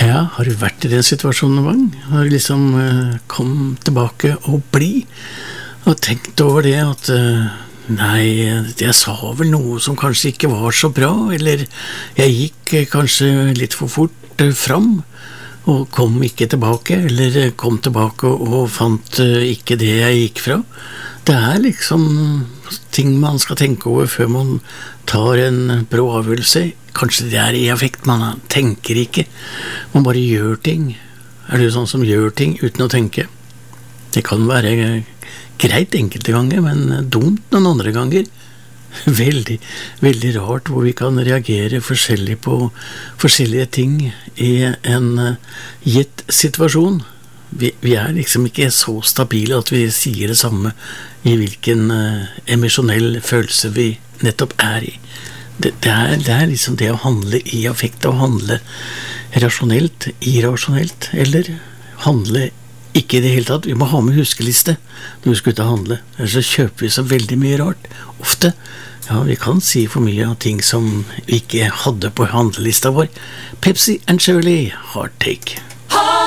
Ja, har du vært i den situasjonen noen gang? Har du liksom kom tilbake og bli og tenkt over det at nei, jeg sa vel noe som kanskje ikke var så bra, eller jeg gikk kanskje litt for fort fram og kom ikke tilbake, eller kom tilbake og fant ikke det jeg gikk fra. Det liksom ting man skal tenke over før man tar en brå avgjørelse. Kanskje det i affekt, man tenker ikke, man bare gjør ting. Du sånn som gjør ting uten å tenke? Det kan være greit enkelte ganger, men dumt noen andre ganger. Veldig, veldig rart hvor vi kan reagere forskjellig på forskjellige ting i en gitt situasjon. Vi liksom ikke så stabile at vi sier det samme i hvilken emosjonell følelse vi nettopp i. Det liksom det å handle i affekt, å handle rasjonelt, irrasjonelt, eller handle ikke i det hele tatt. Vi må ha med huskeliste når vi skal ut og handle, ellers så kjøper vi så veldig mye rart. Ofte, ja, vi kan si for mye av ting som vi ikke hadde på handlelista vår. Pepsi and Shirley, Heartache.